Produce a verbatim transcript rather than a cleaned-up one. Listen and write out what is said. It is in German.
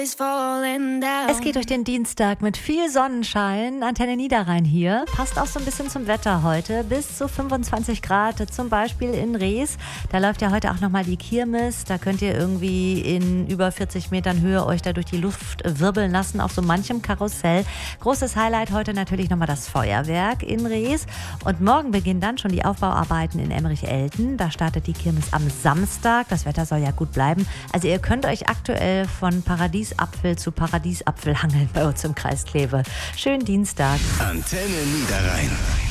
Es geht durch den Dienstag mit viel Sonnenschein. Antenne Niederrhein hier. Passt auch so ein bisschen zum Wetter heute. Bis zu fünfundzwanzig Grad, zum Beispiel in Rees. Da läuft ja heute auch nochmal die Kirmes. Da könnt ihr irgendwie in über vierzig Metern Höhe euch da durch die Luft wirbeln lassen auf so manchem Karussell. Großes Highlight heute natürlich nochmal das Feuerwerk in Rees. Und morgen beginnen dann schon die Aufbauarbeiten in Emmerich-Elten. Da startet die Kirmes am Samstag. Das Wetter soll ja gut bleiben. Also ihr könnt euch aktuell von Paradies Apfel zu Paradiesapfel hangeln bei uns im Kreis Kleve. Schönen Dienstag. Antenne Niederrhein.